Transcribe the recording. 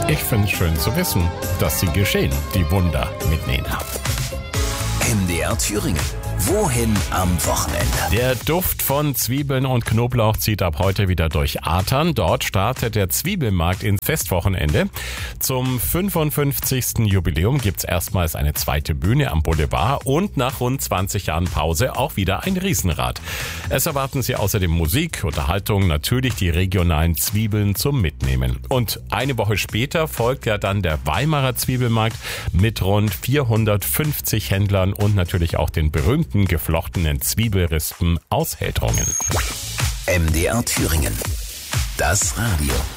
Ich finde es schön zu wissen, dass sie geschehen, die Wunder mit Nena. MDR Thüringen. Wohin am Wochenende? Der Duft von Zwiebeln und Knoblauch zieht ab heute wieder durch Artern. Dort startet der Zwiebelmarkt ins Festwochenende. Zum 55. Jubiläum gibt's erstmals eine zweite Bühne am Boulevard und nach rund 20 Jahren Pause auch wieder ein Riesenrad. Es erwarten Sie außerdem Musik, Unterhaltung, natürlich die regionalen Zwiebeln zum Mitnehmen. Und eine Woche später folgt ja dann der Weimarer Zwiebelmarkt mit rund 450 Händlern und natürlich auch den berühmten geflochtenen Zwiebelrispen aus Heldrungen. MDR Thüringen. Das Radio.